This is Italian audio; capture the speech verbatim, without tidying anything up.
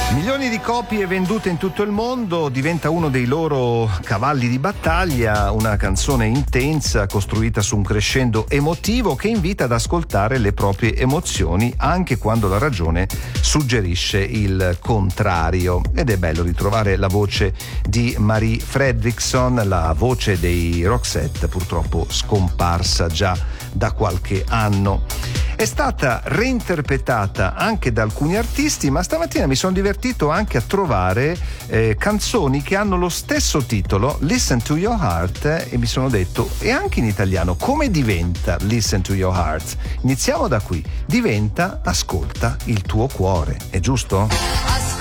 Milioni di copie vendute in tutto il mondo, diventa uno dei loro cavalli di battaglia, una canzone intensa costruita su un crescendo emotivo che invita ad ascoltare le proprie emozioni anche quando la ragione suggerisce il contrario. Ed è bello ritrovare la voce di Marie Fredriksson, la voce dei Roxette, purtroppo scomparsa già da qualche anno. È stata reinterpretata anche da alcuni artisti, ma stamattina mi sono divertito anche a trovare eh, canzoni che hanno lo stesso titolo, Listen to Your Heart, e mi sono detto, e anche in italiano, come diventa Listen to Your Heart? Iniziamo da qui, diventa Ascolta il tuo cuore, è giusto?